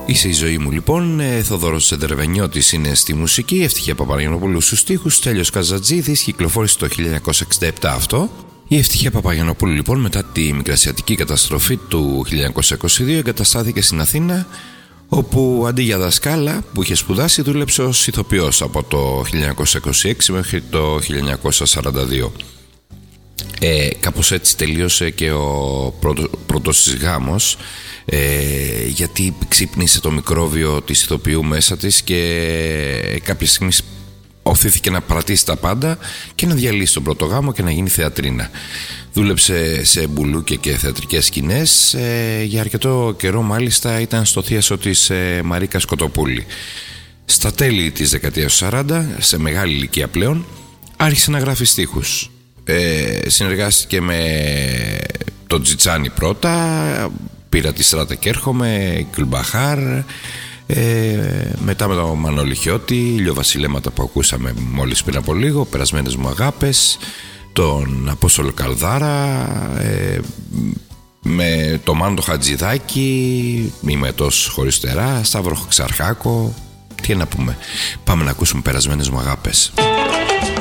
Είσαι η ζωή μου λοιπόν, Θοδωρός Σεντερβενιώτης είναι στη μουσική, Ευτυχία Παπαγιαννοπούλου στους στίχους, Στέλιος Καζατζίδης, κυκλοφόρησε το 1967 αυτό. Η Ευτυχία Παπαγιαννοπούλου λοιπόν μετά τη μικρασιατική καταστροφή του 1922 εγκαταστάθηκε στην Αθήνα, όπου αντί για δασκάλα που είχε σπουδάσει δούλεψε ως ηθοποιός από το 1926 μέχρι το 1942. Κάπως έτσι τελείωσε και ο πρώτος της γάμος, γιατί ξύπνησε το μικρόβιο της ηθοποιού μέσα της και κάποια στιγμή οθήθηκε να παρατήσει τα πάντα και να διαλύσει τον πρώτο γάμο και να γίνει θεατρίνα. Δούλεψε σε μπουλούκια και θεατρικές σκηνές, για αρκετό καιρό μάλιστα ήταν στο θίασο της Μαρίκα Σκοτοπούλη. Στα τέλη της δεκαετίας του 40, σε μεγάλη ηλικία πλέον, άρχισε να γράφει στίχους. Συνεργάστηκε με τον Τζιτσάνι πρώτα, Πήρα τη Στράτα και έρχομαι, Κουλμπαχάρ, μετά με τον Μανώλη Χιώτη, Ηλιοβασιλέματα που ακούσαμε μόλις πριν από λίγο, Περασμένες μου αγάπες, τον Απόστολο Καλδάρα, με τον Μάνο Χατζηδάκη, Μημετός Χωριστερά, Σταύρο Ξαρχάκο. Τι να πούμε, πάμε να ακούσουμε Περασμένες μου αγάπες.